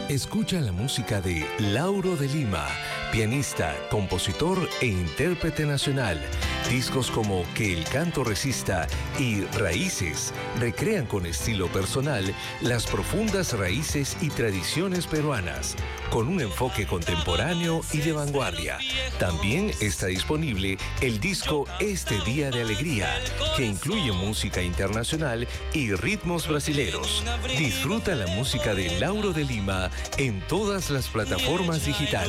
Escucha la música de Lauro de Lima, pianista, compositor e intérprete nacional. Discos como Que el canto resista y Raíces recrean con estilo personal las profundas raíces y tradiciones peruanas, con un enfoque contemporáneo y de vanguardia. También está disponible el disco Este Día de Alegría, que incluye música internacional y ritmos brasileros. Disfruta la música de Lauro de Lima en todas las plataformas digitales.